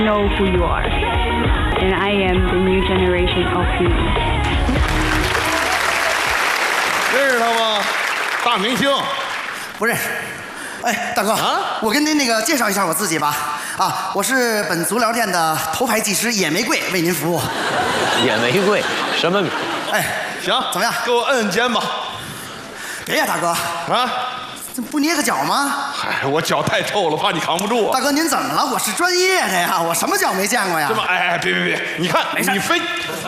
know who you are, and I am the new generation of you. 认识他吗？大明星。 不认识。哎，大哥啊，我跟您介绍一下我自己吧。啊，我是本足疗店的头牌技师野玫瑰，为您服务。 野玫瑰什么？ 哎， 行， 怎么样？ 给我摁肩吧。 别呀，大哥。 啊？ 这不捏个脚吗？ 嗨，我脚太臭了，怕你扛不住啊。 大哥，您怎么了？我是专业的呀，我什么脚没见过呀？ 这么，哎，别，你看，你非。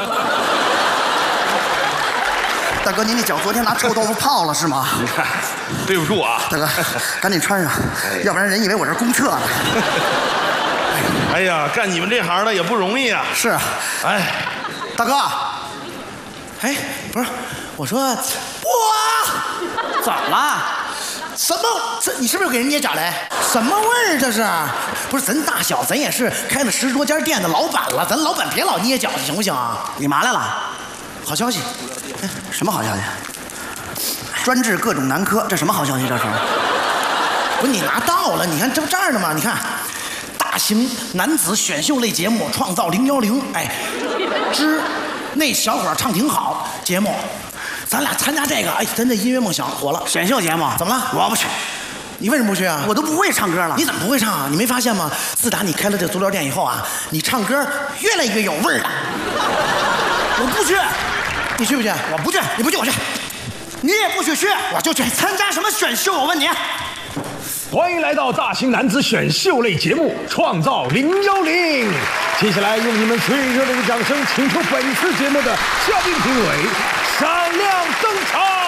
大哥，您那脚昨天拿臭豆腐泡了是吗？ 你看，对不住啊。 大哥，赶紧穿上，要不然人以为我这公厕呢。 哎呀，干你们这行的也不容易啊。 是啊。 哎， 大哥。哎，不是，我说，哇，怎么了？什么？这你是不是给人捏脚来？什么味儿这是？不是，咱大小咱也是开了10多家店的老板了，咱老板别老捏脚行不行啊？你嘛来了？好消息。哎，什么好消息？专治各种男科，这什么好消息？这是？不是你拿到了？你看这不这儿呢吗？你看，大型男子选秀类节目《创造010》，哎，之那小伙唱挺好节目。咱俩参加这个，哎，咱这音乐梦想火了。选秀节目怎么了？我不去。你为什么不去啊？我都不会唱歌了。你怎么不会唱啊？你没发现吗？自打你开了这足疗店以后啊，你唱歌越来越有味儿了。我不去，你去不去？我不去，你不去我去。你也不许去，我就去。参加什么选秀？我问你。 欢迎来到大型男子选秀类节目《创造010》。接下来用你们最热烈的掌声，请出本次节目的嘉宾评委闪亮登场。